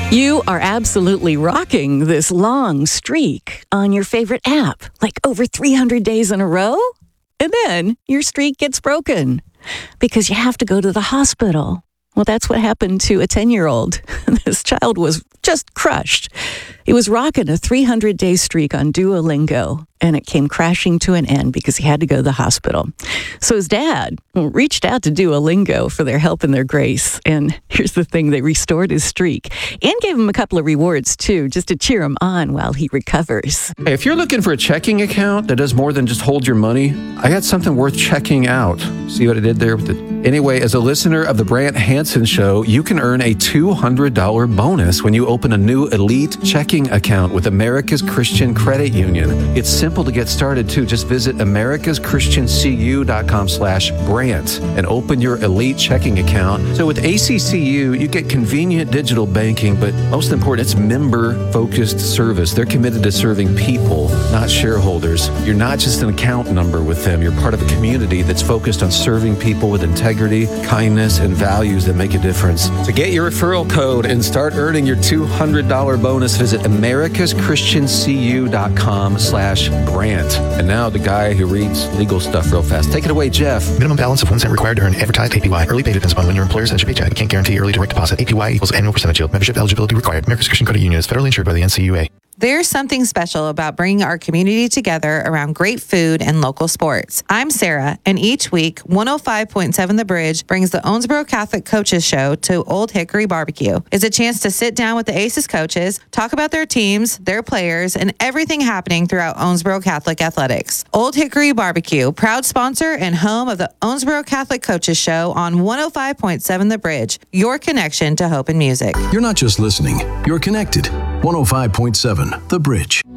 You are absolutely rocking this long streak on your favorite app, like over 300 days in a row. And then your streak gets broken because you have to go to the hospital. Well, that's what happened to a 10-year-old. This child was just crushed. He was rocking a 300-day streak on Duolingo, and it came crashing to an end because he had to go to the hospital. So his dad reached out to Duolingo for their help and their grace. And here's the thing, they restored his streak and gave him a couple of rewards, too, just to cheer him on while he recovers. Hey, if you're looking for a checking account that does more than just hold your money, I got something worth checking out. See what I did there with it? Anyway, as a listener of the Brant Hansen Show, you can earn a $200 bonus when you open a new Elite checking account with America's Christian Credit Union. It's simple to get started, too. Just visit americaschristiancu.com/Brant and open your Elite checking account. So with ACCU, you get convenient digital banking, but most important, it's member-focused service. They're committed to serving people, not shareholders. You're not just an account number with them. You're part of a community that's focused on serving people with integrity, kindness, and values that make a difference. To get your referral code and start earning your $200 bonus, visit americaschristiancu.com/Brant. And now the guy who reads legal stuff real fast. Take it away, Jeff. Minimum balance of 1 cent required to earn advertised APY. Early pay depends upon when your employer sends your paycheck. Can't guarantee early direct deposit. APY equals annual percentage yield. Membership eligibility required. America's Christian Credit Union is federally insured by the NCUA. There's something special about bringing our community together around great food and local sports. I'm Sarah, and each week, 105.7 The Bridge brings the Owensboro Catholic Coaches Show to Old Hickory Barbecue. It's a chance to sit down with the ACES coaches, talk about their teams, their players, and everything happening throughout Owensboro Catholic athletics. Old Hickory Barbecue, proud sponsor and home of the Owensboro Catholic Coaches Show on 105.7 The Bridge, your connection to hope and music. You're not just listening, you're connected. 105.7 The Bridge.